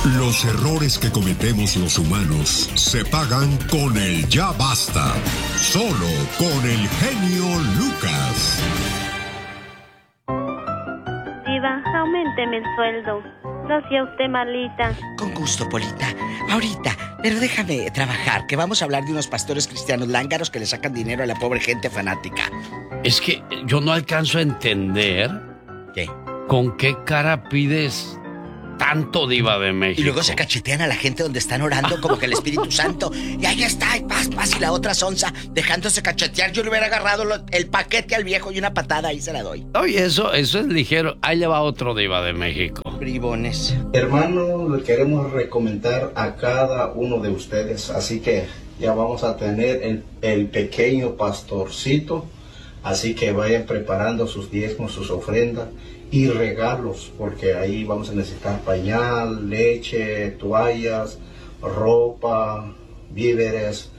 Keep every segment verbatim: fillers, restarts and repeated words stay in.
Los errores que cometemos los humanos se pagan con el ya basta. Solo con el genio Lucas. Diva, auménteme el sueldo. No sea usted malita. Con gusto, Polita. Ahorita, pero déjame trabajar, que vamos a hablar de unos pastores cristianos lángaros que le sacan dinero a la pobre gente fanática. Es que yo no alcanzo a entender... ¿Qué? ¿Con qué cara pides tanto, Diva de México? Y luego se cachetean a la gente donde están orando como que el Espíritu Santo. Y ahí está, y paz, paz, y la otra sonza dejándose cachetear. Yo le hubiera agarrado lo, el paquete al viejo y una patada ahí se la doy. Oye, eso, eso es ligero. Ahí le va otro, Diva de México. Bribones. Hermano, le queremos recomendar a cada uno de ustedes. Así que ya vamos a tener el, el pequeño pastorcito. Así que vayan preparando sus diezmos, sus ofrendas y regalos, porque ahí vamos a necesitar pañal, leche, toallas, ropa, víveres,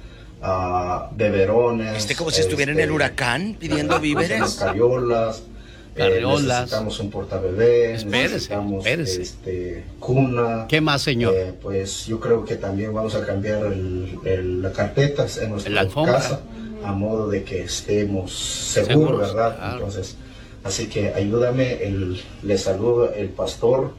uh, beberones. Este como si estuviera este, en el huracán pidiendo víveres. Carriolas. Carriolas. Eh, necesitamos un portabebé. Espérese, necesitamos espérese. Este, cuna. ¿Qué más, señor? Eh, pues yo creo que también vamos a cambiar el, el, las carpetas en nuestra casa, a modo de que estemos seguros, seguros ¿verdad? Claro. Entonces, así que ayúdame, el, le saludo el pastor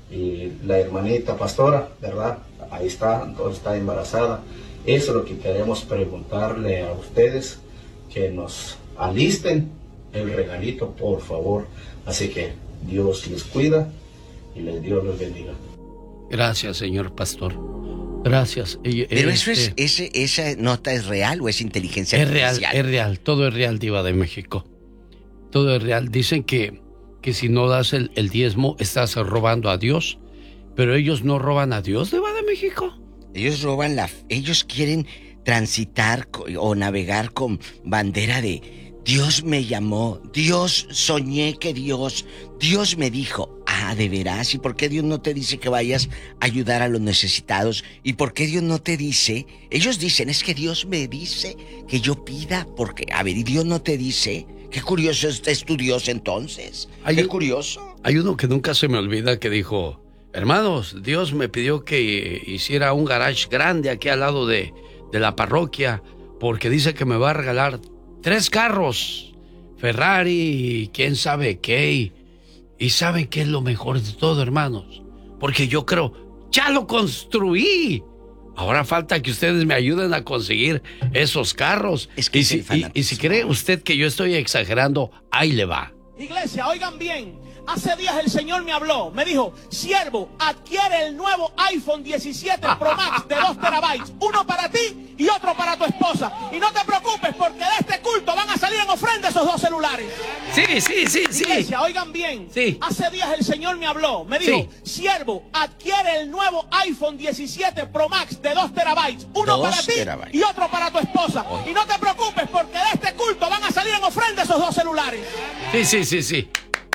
y la hermanita pastora, ¿verdad? Ahí está, entonces está embarazada. Eso es lo que queremos preguntarle a ustedes, que nos alisten el regalito, por favor. Así que Dios les cuida y les Dios les bendiga. Gracias, señor pastor. Gracias. Pero eso es, ese, ¿esa nota es real o es inteligencia es artificial? Es real, es real. Todo es real, Diva de México. Todo es real. Dicen que, que si no das el, el diezmo, estás robando a Dios. Pero ellos no roban a Dios, Diva de México. Ellos roban la... Ellos quieren transitar o navegar con bandera de... Dios me llamó, Dios soñé que Dios, Dios me dijo. Ah, ¿de veras? ¿Y por qué Dios no te dice que vayas a ayudar a los necesitados? ¿Y por qué Dios no te dice? Ellos dicen, es que Dios me dice que yo pida, porque, a ver, ¿y Dios no te dice? Qué curioso es, es tu Dios entonces. Hay, qué curioso. Hay uno que nunca se me olvida que dijo, hermanos, Dios me pidió que hiciera un garage grande aquí al lado de, de la parroquia, porque dice que me va a regalar tres carros, Ferrari y quién sabe qué. Y, y ¿saben qué es lo mejor de todo, hermanos? Porque yo creo, ya lo construí. Ahora falta que ustedes me ayuden a conseguir esos carros. Es que y, si, y, y si cree usted que yo estoy exagerando, ahí le va. Iglesia, oigan bien. Hace días el Señor me habló, me dijo, siervo, adquiere el nuevo iPhone diecisiete Pro Max de dos terabytes, uno para ti y otro para tu esposa. Y no te preocupes porque de este culto van a salir en ofrenda esos dos celulares. Sí, sí, sí, sí. Iglesia, oigan bien. Sí. Hace días el Señor me habló, me dijo, sí. Siervo, adquiere el nuevo iPhone diecisiete Pro Max de dos terabytes, uno dos para ti terabytes. y otro para tu esposa. Oh. Y no te preocupes porque de este culto van a salir en ofrenda esos dos celulares. Sí, sí, sí, sí.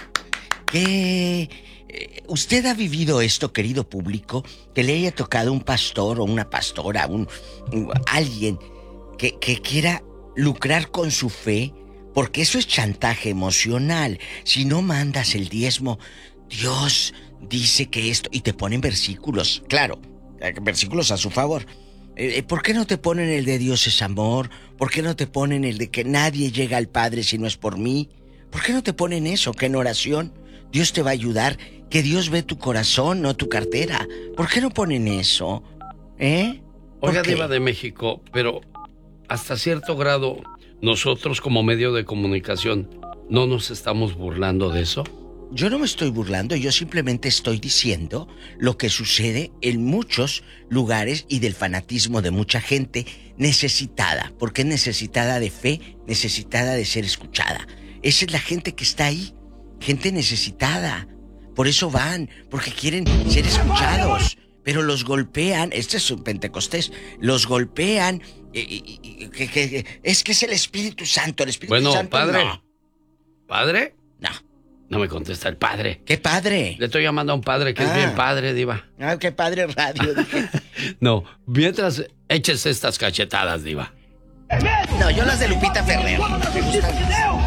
¿Qué? ¿Usted ha vivido esto, querido público? Que le haya tocado un pastor o una pastora, un, un alguien que, que quiera lucrar con su fe, porque eso es chantaje emocional. Si no mandas el diezmo, Dios dice que esto, y te ponen versículos, claro, versículos a su favor. ¿Por qué no te ponen el de Dios es amor? ¿Por qué no te ponen el de que nadie llega al Padre si no es por mí? ¿Por qué no te ponen eso? Que en oración Dios te va a ayudar, que Dios ve tu corazón, no tu cartera. ¿Por qué no ponen eso? ¿Eh? Oiga, Diva de México, pero hasta cierto grado, nosotros como medio de comunicación, ¿no nos estamos burlando de eso? Yo no me estoy burlando, yo simplemente estoy diciendo lo que sucede en muchos lugares y del fanatismo de mucha gente necesitada, porque es necesitada de fe, necesitada de ser escuchada. Esa es la gente que está ahí, gente necesitada. Por eso van, porque quieren ser escuchados. Pero los golpean, este es un Pentecostés, los golpean, y, y, y, que, que, es que es el Espíritu Santo, el Espíritu bueno, Santo. Padre, no. ¿Padre? No. No me contesta el padre. ¿Qué padre? Le estoy llamando a un padre que ah. es bien padre, Diva. Ah, qué padre radio, dije. No, mientras eches estas cachetadas, Diva. No, yo las de Lupita Ferrer.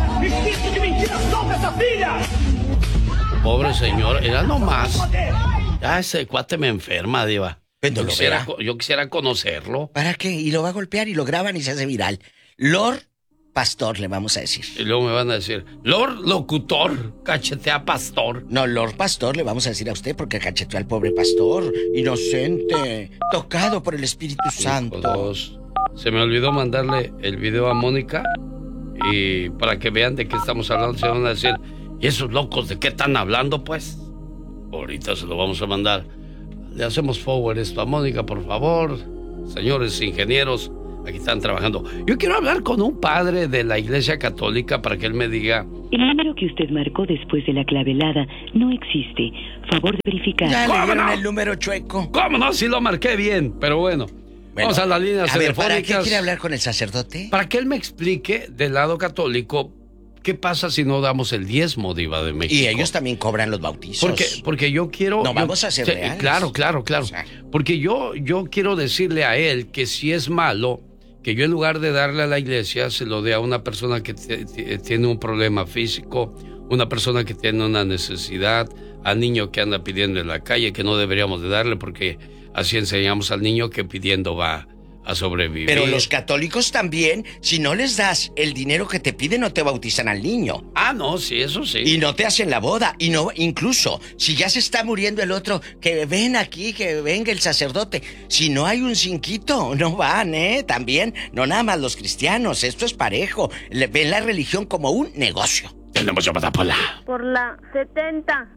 Pobre señor, era nomás. Ya ese cuate me enferma, diva. Yo quisiera, yo quisiera conocerlo. ¿Para qué? Y lo va a golpear y lo graban y se hace viral. Lord Pastor, le vamos a decir. Y luego me van a decir, Lord Locutor, cachetea Pastor. No, Lord Pastor le vamos a decir a usted porque cacheteó al pobre pastor. Inocente, tocado por el Espíritu Santo. Dos. Se me olvidó mandarle el video a Mónica. Y para que vean de qué estamos hablando, se van a decir, ¿y esos locos de qué están hablando, pues? Ahorita se lo vamos a mandar. Le hacemos forward esto a Mónica, por favor. Señores ingenieros, aquí están trabajando. Yo quiero hablar con un padre de la Iglesia Católica para que él me diga... El número que usted marcó después de la clavelada no existe. Favor de verificar. Ya le dieron no? el número chueco. ¿Cómo no? Sí lo marqué bien, pero bueno. Bueno, vamos a las líneas a ver, telefónicas. ¿para qué quiere hablar con el sacerdote? Para que él me explique del lado católico qué pasa si no damos el diezmo, diva de México. Y ellos también cobran los bautizos. Porque, porque yo quiero... No, yo, vamos a ser se, reales. Claro, claro, claro. O sea, porque yo, yo quiero decirle a él que si es malo, que yo en lugar de darle a la iglesia, se lo dé a una persona que t- t- tiene un problema físico, una persona que tiene una necesidad, al niño que anda pidiendo en la calle, que no deberíamos de darle porque así enseñamos al niño que pidiendo va a sobrevivir. Pero los católicos también, si no les das el dinero que te piden, no te bautizan al niño. Ah, no, sí, eso sí. Y no te hacen la boda. Y no, incluso, si ya se está muriendo el otro, que ven aquí, que venga el sacerdote. Si no hay un cinquito, no van, ¿eh? También, no nada más los cristianos, esto es parejo. Le, ven la religión como un negocio. Tenemos llamada por la... Por la setenta.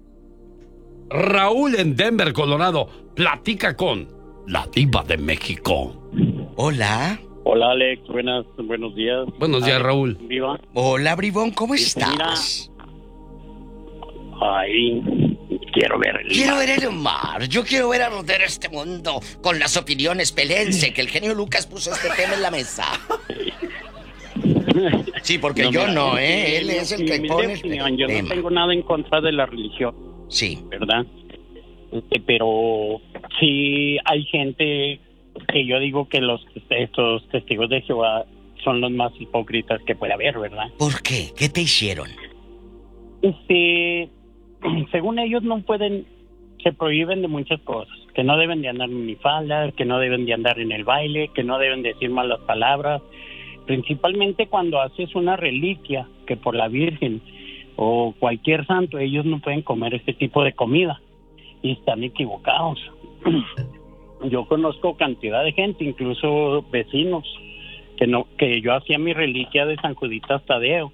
Raúl en Denver, Colorado, platica con la diva de México. Hola. Hola, Alex. Buenas, buenos días. Buenos días, Alex, Raúl. Viva. Hola, Bribón. ¿Cómo Sí, estás? Mira. Ay, quiero ver el Quiero mar. ver el mar. Yo quiero ver arder este mundo con las opiniones. Pelense, que el genio Lucas puso este tema en la mesa. Sí, porque No, yo mira, no, en- ¿eh? en Él es el mi que humilde pone opinión, el yo tema. no tengo nada en contra de la religión. Sí. ¿Verdad? Este, pero sí hay gente que yo digo que los estos testigos de Jehová son los más hipócritas que puede haber, ¿verdad? ¿Por qué? ¿Qué te hicieron? Este, según ellos no pueden, se prohíben de muchas cosas, que no deben de andar en minifalda, que no deben de andar en el baile, que no deben decir malas palabras, principalmente cuando haces una reliquia, que por la Virgen o cualquier santo, ellos no pueden comer este tipo de comida, y están equivocados. Yo conozco cantidad de gente, incluso vecinos, que no, que yo hacía mi reliquia de San Juditas Tadeo,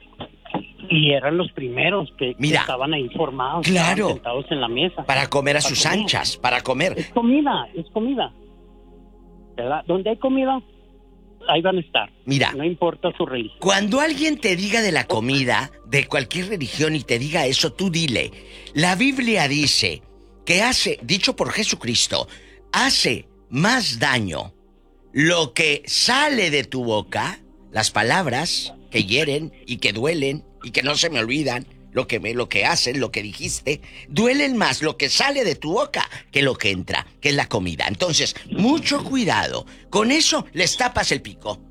y eran los primeros que, Mira, que estaban ahí formados, claro, estaban sentados en la mesa. Para comer a Para sus comer. anchas, para comer. Es comida, es comida. ¿Verdad? Donde hay comida, ahí van a estar. Mira, no importa su religión. Cuando alguien te diga de la comida, de cualquier religión, y te diga eso, tú dile, la Biblia dice que hace, dicho por Jesucristo, hace más daño lo que sale de tu boca, las palabras que hieren y que duelen y que no se me olvidan, lo que me, lo que hacen, lo que dijiste, duelen más lo que sale de tu boca que lo que entra, que es la comida. Entonces, mucho cuidado. Con eso les tapas el pico.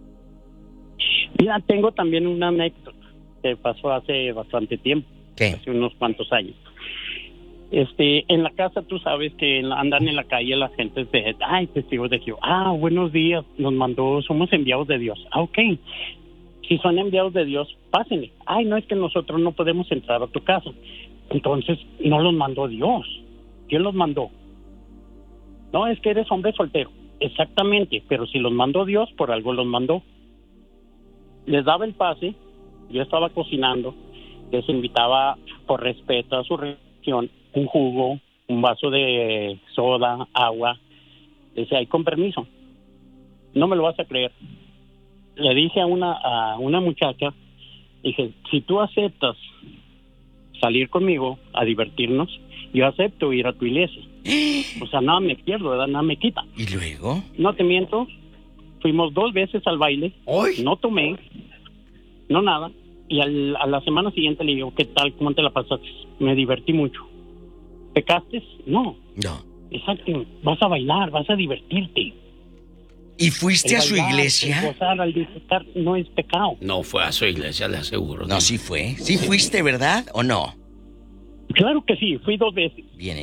Mira, tengo también una anécdota que pasó hace bastante tiempo. ¿Qué? Hace unos cuantos años. Este, en la casa tú sabes que andan en la calle las gentes de, ay, testigos de Jehová. Ah, buenos días, nos mandó, somos enviados de Dios. Ah, ok. Si son enviados de Dios, pásenle. Ay, no, es que nosotros no podemos entrar a tu casa. Entonces, no los mandó Dios. ¿Quién los mandó? No, es que eres hombre soltero. Exactamente, pero si los mandó Dios, por algo los mandó. Les daba el pase, yo estaba cocinando, les invitaba por respeto a su religión, un jugo, un vaso de soda, agua. Les decía, ay, con permiso. No me lo vas a creer. Le dije a una, a una muchacha, dije, si tú aceptas salir conmigo a divertirnos, yo acepto ir a tu iglesia. O sea, nada me pierdo, ¿verdad? Nada me quita. ¿Y luego? No te miento, fuimos dos veces al baile, ¿Hoy? no tomé, no nada, y al, a la semana siguiente le digo, ¿qué tal? ¿Cómo te la pasaste? Me divertí mucho. ¿Pecaste? No. No. Exacto, vas a bailar, vas a divertirte. ¿Y fuiste El a su bailar, iglesia? el gozar, al disfrutar, no es pecado. No fue a su iglesia, le aseguro. No, sí fue. ¿Sí fuiste, verdad o no? Claro que sí, fui dos veces. Bien hecho.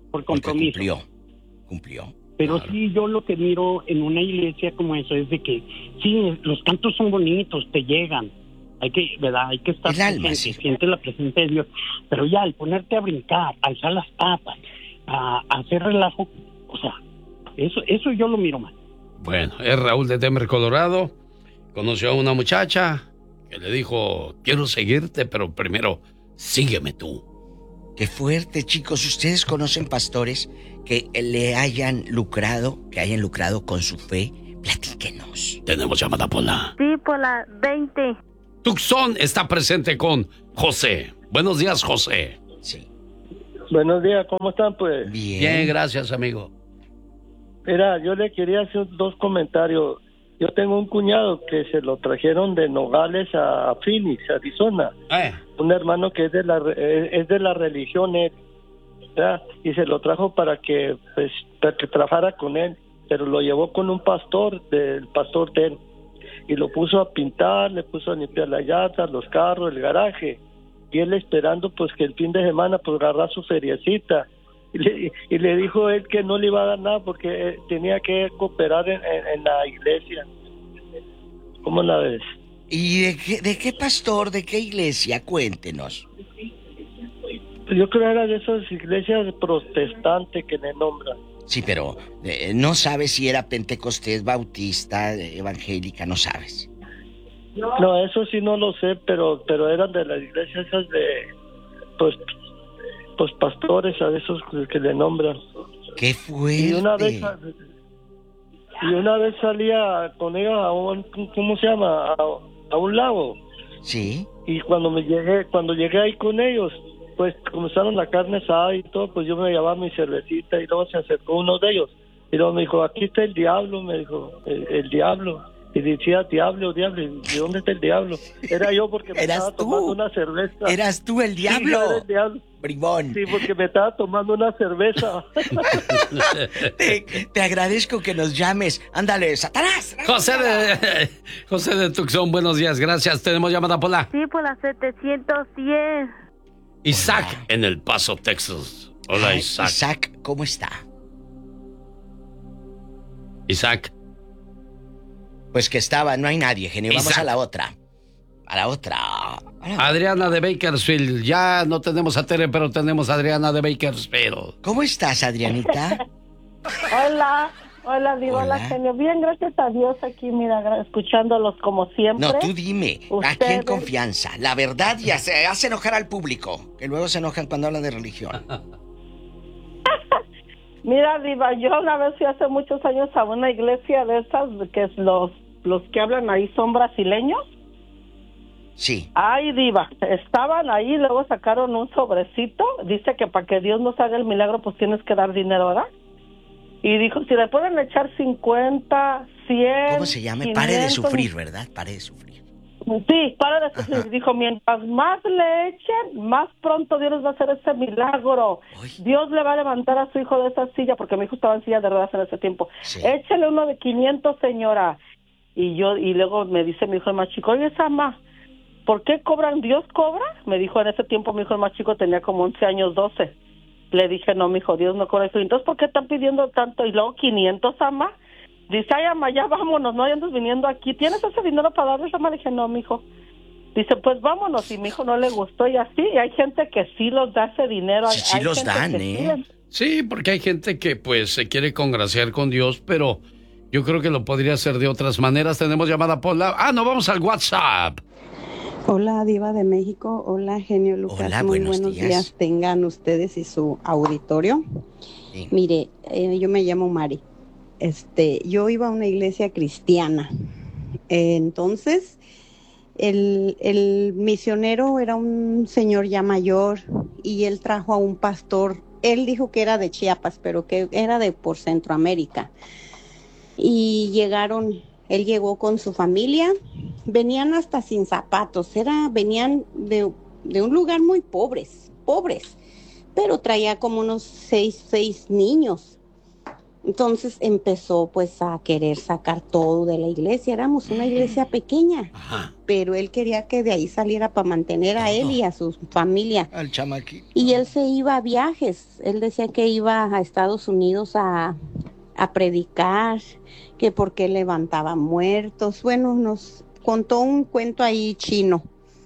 por compromiso. Porque cumplió, cumplió. Pero claro. sí, yo lo que miro en una iglesia como eso es de que, sí, los cantos son bonitos, te llegan. Hay que, ¿verdad? Hay que estar el alma, presente, sí. sientes la presencia de Dios. Pero ya, al ponerte a brincar, a alzar las patas, a, a hacer relajo, o sea, eso, eso yo lo miro mal. Bueno, es Raúl de Denver, Colorado. Conoció a una muchacha que le dijo, quiero seguirte, pero primero, sígueme tú. Qué fuerte, chicos. ¿Ustedes conocen pastores que le hayan lucrado, que hayan lucrado con su fe? Platíquenos. Tenemos llamada, Pola. Sí, por la veinte. Tucson está presente con José. Buenos días, José. Sí. Buenos días, ¿cómo están, pues? Bien. Bien, gracias, amigo. Mira, yo le quería hacer dos comentarios. Yo tengo un cuñado que se lo trajeron de Nogales a Phoenix, Arizona. Eh. Un hermano que es de la es de la religión, él, ¿verdad? Y se lo trajo para que pues para que trabajara con él, pero lo llevó con un pastor, del pastor de él, y lo puso a pintar, le puso a limpiar las llantas, los carros, el garaje, y él esperando pues que el fin de semana pues agarrar su feriecita. Y le, y le dijo él que no le iba a dar nada porque eh, tenía que cooperar en, en, en la iglesia. ¿Cómo la ves? ¿Y de qué, de qué pastor, de qué iglesia? Cuéntenos. Yo creo que era de esas iglesias protestantes que le nombran. Sí, pero eh, no sabes si era pentecostés, bautista, evangélica, no sabes. No, eso sí no lo sé, pero pero eran de las iglesias esas de, pues, pues pastores a esos que le nombran. ¡Qué fuerte! Y una vez, y una vez salía con ellos a un, ¿cómo se llama? A, a un lago. Sí. Y cuando me llegué, cuando llegué ahí con ellos, pues comenzaron la carne asada y todo, pues yo me llevaba mi cervecita y luego se acercó uno de ellos y luego me dijo, aquí está el diablo, me dijo, el, el diablo. Y decía, diablo, diablo, ¿y dónde está el diablo? Era yo porque me estaba tú? tomando una cerveza. ¿Eras tú el diablo? Sí, yo era el diablo. Bribón. Sí, porque me estaba tomando una cerveza. te, te agradezco que nos llames. Ándale, Satanás. José de, José de Tucson, buenos días, gracias. Tenemos llamada, Pola. Sí, por la setecientos diez. Isaac, Hola. en El Paso, Texas. Hola, Ay, Isaac. Isaac, ¿cómo está? Isaac. Pues que estaba, no hay nadie, genio. Vamos Isaac. a la otra. A la otra. A la... Adriana de Bakersfield. Ya no tenemos a Tere, pero tenemos a Adriana de Bakersfield. ¿Cómo estás, Adrianita? Hola, hola, digo, hola, Hola. genio. Bien, gracias a Dios aquí, mira, gra- escuchándolos como siempre. No, tú dime, aquí en Ustedes- confianza. La verdad ya se hace enojar al público, que luego se enojan cuando hablan de religión. Mira, Diva, yo una vez fui hace muchos años a una iglesia de esas, que es los, los que hablan ahí son brasileños. Sí. Ay, Diva, estaban ahí, luego sacaron un sobrecito. Dice que para que Dios nos haga el milagro, pues tienes que dar dinero, ¿verdad? Y dijo, si le pueden echar cincuenta, cien... ¿Cómo se llama? Pare de quinientos, sufrir, ¿verdad? Pare de sufrir. Sí, para de sufrir. Ajá. Dijo, mientras más le echen, más pronto Dios les va a hacer ese milagro. Uy. Dios le va a levantar a su hijo de esa silla, porque mi hijo estaba en silla de ruedas en ese tiempo. Sí. Échale uno de quinientos, señora. Y yo, y luego me dice mi hijo el más chico, oye, Sama, ¿por qué cobran? ¿Dios cobra? Me dijo en ese tiempo, mi hijo el más chico tenía como once años, doce. Le dije, no, mi hijo, Dios no cobra eso. Entonces, ¿por qué están pidiendo tanto? Y luego, quinientos, Sama. Dice, ay, ama, ya vámonos, no andas viniendo aquí. ¿Tienes ese dinero para darles, Ama? Le dije, no, mi hijo. Dice, pues vámonos, y mi hijo no le gustó y así, y hay gente que sí los da ese dinero. Sí, sí hay los gente dan, que ¿eh? sí les- Sí, porque hay gente que pues se quiere congraciar con Dios, pero yo creo que lo podría hacer de otras maneras. Tenemos llamada, Pola. Ah, no, vamos al WhatsApp. Hola, Diva de México. Hola, genio Lucas. Hola, Muy buenos buenos días. días. Tengan ustedes y su auditorio. Sí. Mire, eh, yo me llamo Mari. Este, yo iba a una iglesia cristiana. Eh, entonces, el, el misionero era un señor ya mayor y él trajo a un pastor. Él dijo que era de Chiapas, pero que era de por Centroamérica. Y llegaron, él llegó con su familia. Venían hasta sin zapatos, era, venían de, de un lugar muy pobres, pobres, pero traía como unos seis, seis niños. Entonces empezó pues a querer sacar todo de la iglesia. Éramos una iglesia pequeña, Ajá. pero él quería que de ahí saliera para mantener a él y a su familia. Al chamaquito. Y él se iba a viajes. Él decía que iba a Estados Unidos a, a predicar, que porque levantaba muertos. Bueno, nos contó un cuento ahí chino.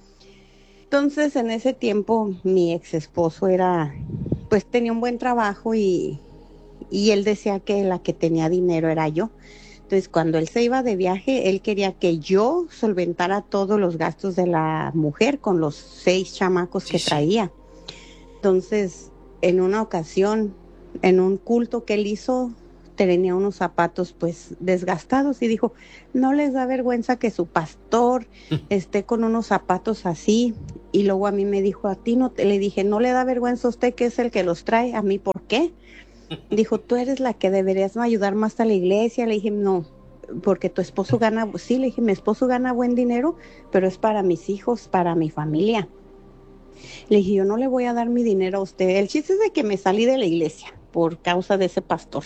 Entonces, en ese tiempo, mi ex esposo era, pues tenía un buen trabajo y, y él decía que la que tenía dinero era yo. Entonces, cuando él se iba de viaje, él quería que yo solventara todos los gastos de la mujer con los seis chamacos Sí, que sí. traía. Entonces, en una ocasión, en un culto que él hizo, tenía unos zapatos pues desgastados y dijo, no les da vergüenza que su pastor esté con unos zapatos así. Y luego a mí me dijo, a ti no, te, le dije, no le da vergüenza a usted que es el que los trae, a mí, ¿por qué? Dijo, tú eres la que deberías ayudar más a la iglesia. Le dije, no, porque tu esposo gana, sí, le dije, mi esposo gana buen dinero, pero es para mis hijos, para mi familia. Le dije, yo no le voy a dar mi dinero a usted. El chiste es de que me salí de la iglesia por causa de ese pastor.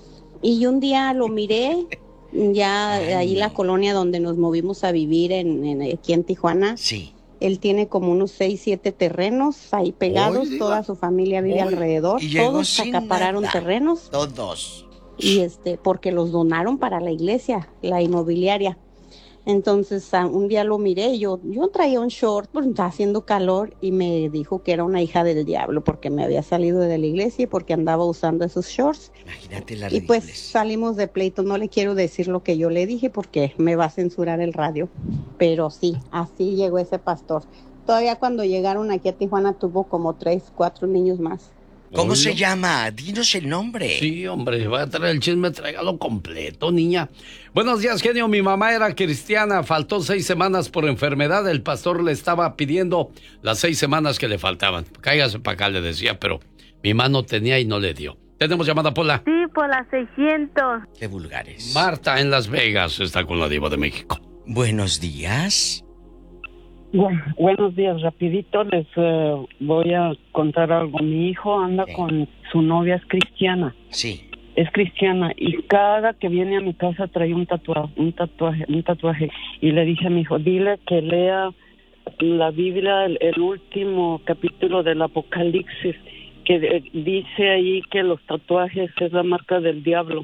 Y un día lo miré, ya ahí la colonia donde nos movimos a vivir, en, en aquí en Tijuana. Sí. Él tiene como unos seis, siete terrenos ahí pegados, Oy, toda su familia vive Oy, alrededor, y llegó todos sin acapararon nada. terrenos. Todos. Y este, porque los donaron para la iglesia, la inmobiliaria. Entonces, a- un día lo miré, yo, yo traía un short, porque estaba haciendo calor, y me dijo que era una hija del diablo, porque me había salido de la iglesia y porque andaba usando esos shorts. Imagínate la Y pues ridiculez. salimos de pleito, no le quiero decir lo que yo le dije porque me va a censurar el radio, pero sí, así llegó ese pastor. Todavía cuando llegaron aquí a Tijuana tuvo como tres, cuatro niños más. ¿Cómo se Oilo. llama? Dinos el nombre. Sí, hombre, va a traer el chisme, tráigalo completo, niña. Buenos días, genio. Mi mamá era cristiana, faltó seis semanas por enfermedad. El pastor le estaba pidiendo las seis semanas que le faltaban. Cáigase para acá, le decía, pero mi mamá no tenía y no le dio. Tenemos llamada, Pola. Sí, por las seiscientos. Qué vulgares. Marta en Las Vegas está con la Diva de México. Buenos días. Bueno, buenos días, rapidito les eh, voy a contar algo. Mi hijo anda Sí. con su novia, es cristiana, Sí. es cristiana y cada que viene a mi casa trae un tatuaje, un tatuaje, un tatuaje y le dije a mi hijo, dile que lea la Biblia, el, el último capítulo del Apocalipsis, que eh, dice ahí que los tatuajes es la marca del diablo.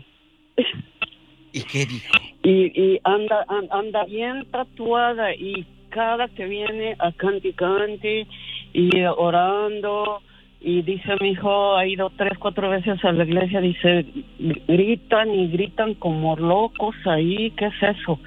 ¿Y qué dijo? y, y anda an- anda bien tatuada y cada que viene a canti canti y orando y dice mi hijo ha ido tres cuatro veces a la iglesia, dice gritan y gritan como locos ahí, ¿qué es eso?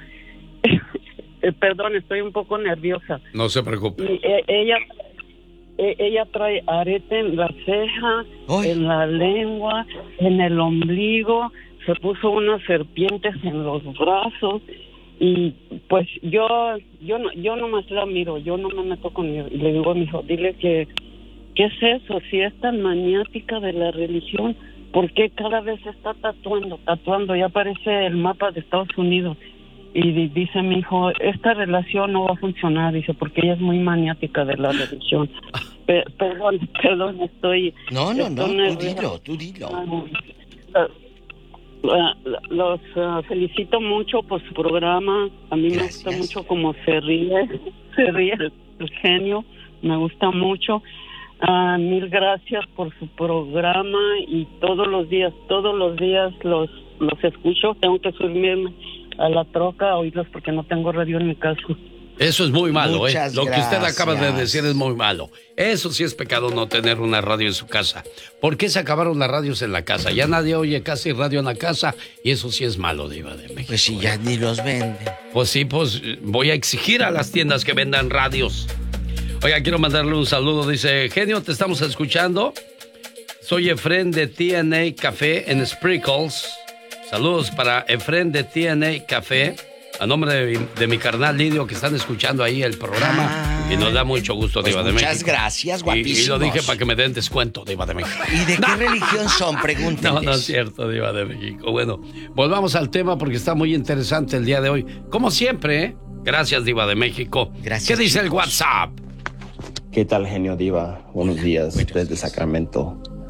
Eh, perdón, estoy un poco nerviosa. No se preocupe. Y eh, ella eh, ella trae arete en la ceja, Ay. en la lengua, en el ombligo, se puso unas serpientes en los brazos y pues yo yo no yo nomás la miro, yo no me meto con él y le digo a mi hijo, dile que ¿qué es eso? Si es tan maniática de la religión, ¿por qué cada vez se está tatuando, tatuando? Ya aparece el mapa de Estados Unidos. Y di- dice mi hijo, esta relación no va a funcionar, dice, porque ella es muy maniática de la religión. Pe- perdón, perdón, estoy... No, no, no, estoy tú nerviosa. dilo, tú dilo. Ah, ah, los ah, felicito mucho por su programa. A mí Gracias. me gusta mucho cómo se ríe, se ríe el, el genio, me gusta mucho. Ah, mil gracias por su programa y todos los días, todos los días los, los escucho. Tengo que subirme a la troca a oírlos porque no tengo radio en mi casa. Eso es muy malo, ¿eh? Muchas Lo que usted acaba de gracias. decir es muy malo. Eso sí es pecado, no tener una radio en su casa. ¿Por qué se acabaron las radios en la casa? Ya nadie oye casi radio en la casa y eso sí es malo, Diva de México. Pues si ya ni los venden. Pues sí, pues voy a exigir a las tiendas que vendan radios. Oiga, quiero mandarle un saludo. Dice, genio, te estamos escuchando. Soy Efren de T N A Café en Sprinkles. Saludos para Efren de T N A Café. A nombre de mi, de mi carnal Lidio, que están escuchando ahí el programa. Ah, y nos da mucho gusto, pues Diva de México. muchas gracias, Y, guapísimos. y lo dije para que me den descuento, Diva de México. ¿Y de qué religión son? Pregúntenles. No, no es cierto, Diva de México. Bueno, volvamos al tema porque está muy interesante el día de hoy. Como siempre, ¿eh? Gracias, Diva de México. Gracias, ¿Qué dice el chicos. WhatsApp? ¿Qué tal, genio Diva? Buenos días buenos desde días. Sacramento.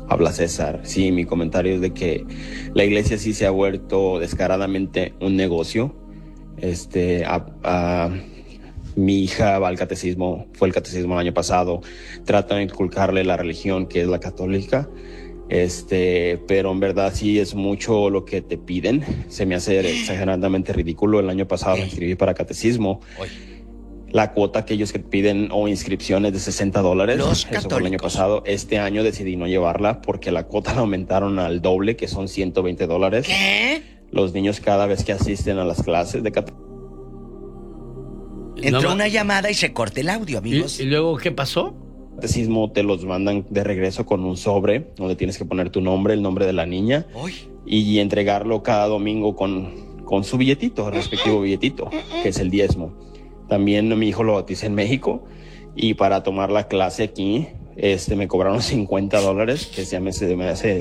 Habla César. Sí, mi comentario es de que la iglesia sí se ha vuelto descaradamente un negocio. Este, a, a, mi hija va al catecismo, fue el catecismo el año pasado. Tratan de inculcarle la religión que es la católica. Este, pero en verdad sí es mucho lo que te piden. Se me hace exageradamente ridículo. El año pasado me inscribí para catecismo. La cuota que ellos piden o inscripciones de sesenta dólares. Los Eso fue el año pasado. Este año decidí no llevarla porque la cuota la aumentaron al doble, que son ciento veinte dólares. ¿Qué? Los niños cada vez que asisten a las clases de catecismo. Entró no, una llamada y se corta el audio, amigos. ¿Y, y luego qué pasó? Catecismo te los mandan de regreso con un sobre donde tienes que poner tu nombre, el nombre de la niña. Uy. Y entregarlo cada domingo con, con su billetito, el respectivo billetito, que es el diezmo. También mi hijo lo bauticé en México y para tomar la clase aquí este, me cobraron cincuenta dólares, que se me, se me hace